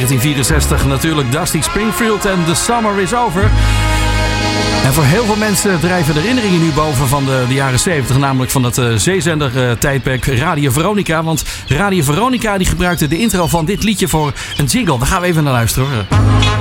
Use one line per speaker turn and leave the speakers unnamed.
1964 natuurlijk Dusty Springfield en The Summer Is Over. En voor heel veel mensen drijven de herinneringen nu boven van de jaren 70. Namelijk van dat zeezender tijdperk Radio Veronica. Want Radio Veronica die gebruikte de intro van dit liedje voor een jingle. Daar gaan we even naar luisteren hoor.